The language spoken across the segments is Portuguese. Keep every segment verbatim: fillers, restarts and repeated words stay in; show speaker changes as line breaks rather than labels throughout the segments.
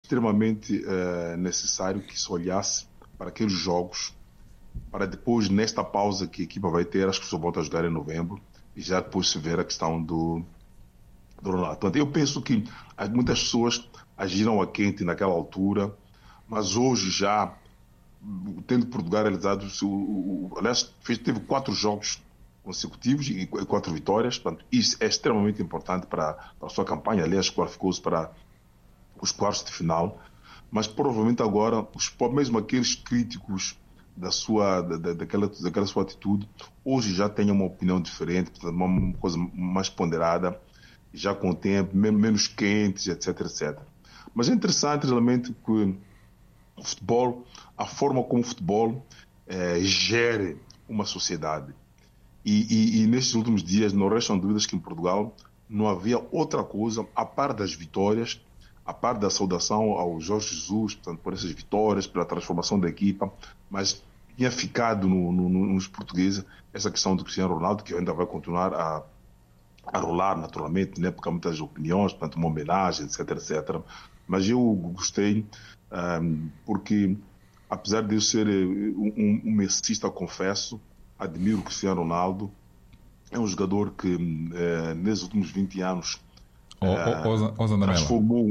extremamente uh, necessário que se olhasse para aqueles jogos, para depois, nesta pausa que a equipa vai ter, acho que só volta a jogar em novembro, e já depois se ver a questão do, do Ronaldo. Portanto, eu penso que muitas pessoas agiram a quente naquela altura, mas hoje já, tendo Portugal realizado, o, o, aliás, fez, teve quatro jogos consecutivos e quatro vitórias, portanto, isso é extremamente importante para, para a sua campanha. Aliás, qualificou-se para os quartos de final, mas provavelmente agora, os, mesmo aqueles críticos da sua, da, daquela, daquela sua atitude, hoje já têm uma opinião diferente, portanto, uma coisa mais ponderada, já com tempo, menos quentes, etc, etcétera. Mas é interessante realmente que o futebol, a forma como o futebol eh, gere uma sociedade. E, e, e nestes últimos dias não restam dúvidas que em Portugal não havia outra coisa, a par das vitórias, a par da saudação ao Jorge Jesus, portanto, por essas vitórias, pela transformação da equipa, mas tinha ficado no, no, nos portugueses essa questão do Cristiano Ronaldo, que ainda vai continuar a, a rolar naturalmente, né, porque há muitas opiniões, portanto, uma homenagem, etc, etcétera. Mas eu gostei, um, porque apesar de eu ser um, um messista, confesso, admiro o Cristiano Ronaldo. É um jogador que, eh, nesses últimos vinte anos,
oh, oh, oh, oh,
transformou...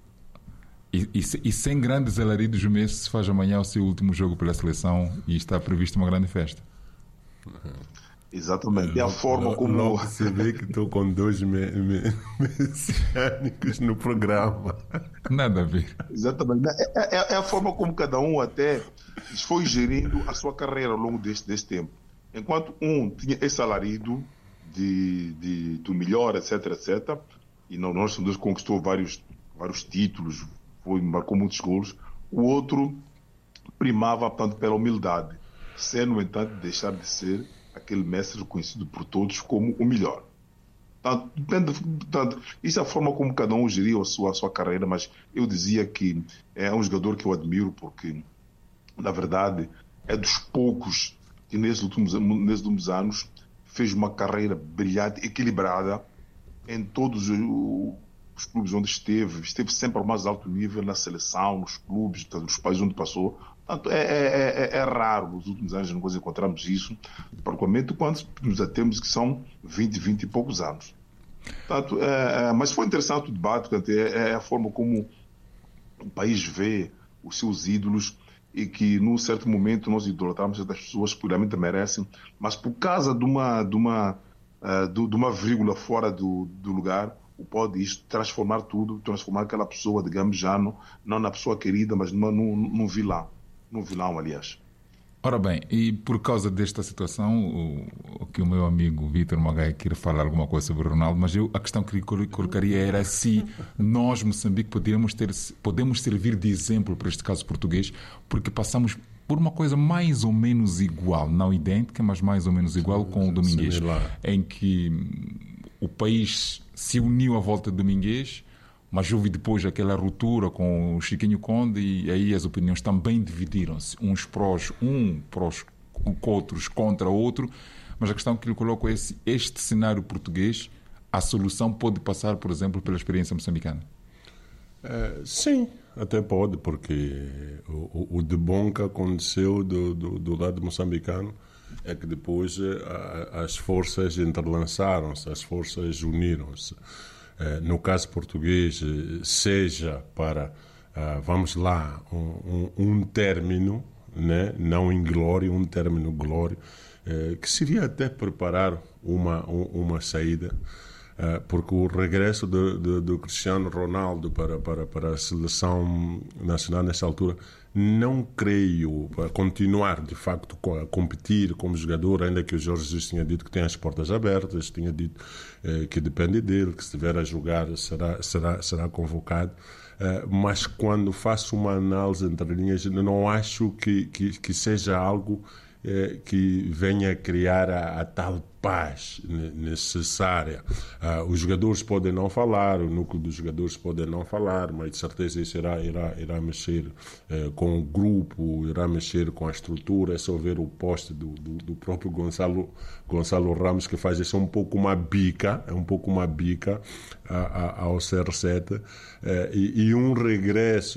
E, e, e sem grandes alaridos, o Messi se faz amanhã o seu último jogo pela seleção e está prevista uma grande festa.
Exatamente. É a forma como...
Logo se vê que estou com dois me, me, messiânicos no programa.
Nada a ver.
Exatamente. É, é, é a forma como cada um até foi gerindo a sua carreira ao longo deste, deste tempo. Enquanto um tinha esse alarido de, de, do melhor, etc, etcétera, e não, nós dois conquistou vários, vários títulos, foi, marcou muitos gols, o outro primava, portanto, pela humildade, sem, no entanto, deixar de ser aquele mestre reconhecido por todos como o melhor. Portanto, depende, portanto, isso é a forma como cada um geriu a sua, a sua carreira, mas eu dizia que é um jogador que eu admiro porque, na verdade, é dos poucos que nesses últimos, nesses últimos anos fez uma carreira brilhante, equilibrada em todos os clubes onde esteve, esteve sempre ao mais alto nível na seleção, nos clubes, nos países onde passou. Portanto, é, é, é, é raro, nos últimos anos nós encontramos isso, particularmente quando nos atemos que são vinte, vinte e poucos anos. Portanto, é, é, mas foi interessante o debate, portanto, é, é a forma como o país vê os seus ídolos e que, num certo momento, nós idolatramos certas pessoas que realmente merecem, mas por causa de uma, de uma, uh, de, de uma vírgula fora do, do lugar, pode isto transformar tudo, transformar aquela pessoa, digamos, já no, não na pessoa querida, mas numa, num, num vilão. Num vilão, aliás.
Ora bem, e por causa desta situação, o, o que o meu amigo Vítor Magai queria falar alguma coisa sobre o Ronaldo, mas eu, a questão que lhe colocaria era se nós, Moçambique, podemos, ter, podemos servir de exemplo para este caso português, porque passamos por uma coisa mais ou menos igual, não idêntica, mas mais ou menos igual com o Domingues, em que o país se uniu à volta de Domingues, mas houve depois aquela ruptura com o Chiquinho Conde e aí as opiniões também dividiram-se, uns prós, um prós, outros contra outro, mas a questão que lhe coloco é se este cenário português, a solução pode passar, por exemplo, pela experiência moçambicana?
Uh, sim, até pode, porque o, o de bom que aconteceu do, do, do lado moçambicano é que depois a, as forças entrelaçaram-se, as forças uniram-se. No caso português, seja para, vamos lá, um, um, um término, né? Não inglório, um término glório, que seria até preparar uma, uma saída, porque o regresso do, do, do Cristiano Ronaldo para, para, para a seleção nacional nessa altura, não creio, para continuar de facto a competir como jogador, ainda que o Jorge Jesus tinha dito que tem as portas abertas, tinha dito eh, que depende dele, que se estiver a jogar será, será, será convocado, eh, mas quando faço uma análise entre linhas, não acho que, que, que seja algo eh, que venha a criar a, a tal paz necessária. Uh, os jogadores podem não falar, o núcleo dos jogadores pode não falar, mas de certeza isso irá, irá, irá mexer uh, com o grupo, irá mexer com a estrutura. É só ver o poste do, do, do próprio Gonçalo, Gonçalo Ramos, que faz isso um pouco uma bica, é um pouco uma bica uh, uh, ao C R sete, uh, e, e um regresso